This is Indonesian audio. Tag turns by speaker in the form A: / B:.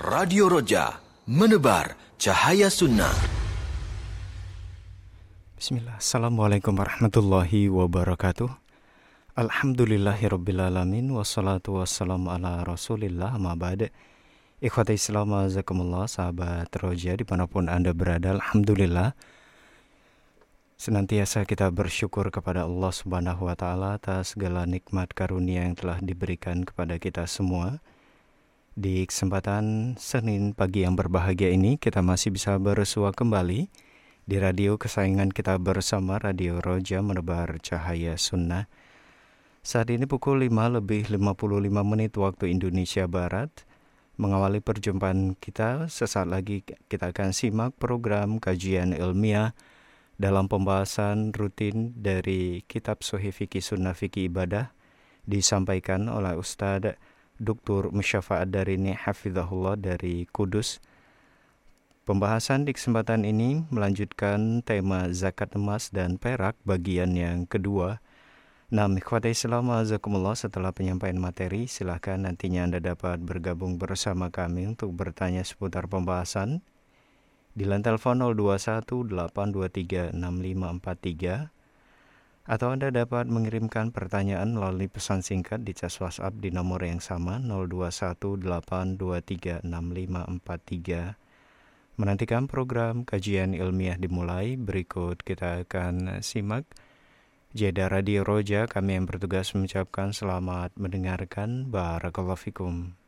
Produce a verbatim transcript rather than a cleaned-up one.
A: Radio Roja, menebar cahaya sunnah.
B: Bismillah. Assalamualaikum warahmatullahi wabarakatuh. Alhamdulillahirrabbilalamin. Wassalatu wassalamu ala rasulillah. Amma ba'd. Ikhwata Islam azakumullah, sahabat Roja dimanapun Anda berada, alhamdulillah senantiasa kita bersyukur kepada Allah Subhanahu wa Ta'ala atas segala nikmat karunia yang telah diberikan kepada kita semua. Di kesempatan Senin pagi yang berbahagia ini, kita masih bisa bersua kembali di radio kesayangan kita bersama, Radio Roja, menebar cahaya sunnah. Saat ini pukul lima lebih lima puluh lima menit waktu Indonesia Barat. Mengawali perjumpaan kita, sesaat lagi kita akan simak program kajian ilmiah dalam pembahasan rutin dari Kitab Sahih Fikih Sunnah Fikih Ibadah, disampaikan oleh Ustadz Doktor Musyafa Ad-Darini Hafizahullah dari Kudus. Pembahasan di kesempatan ini melanjutkan tema zakat emas dan perak bagian yang kedua. Nah, ikhwata Islam azakumullah, setelah penyampaian materi, silakan nantinya Anda dapat bergabung bersama kami untuk bertanya seputar pembahasan di line telepon nol dua satu delapan dua tiga enam lima empat tiga, atau Anda dapat mengirimkan pertanyaan melalui pesan singkat di cas WhatsApp di nomor yang sama nol dua satu delapan dua tiga enam lima empat tiga. Menantikan program kajian ilmiah dimulai, berikut kita akan simak jeda Radio Roja. Kami yang bertugas mengucapkan selamat mendengarkan. Barakallahu fikum.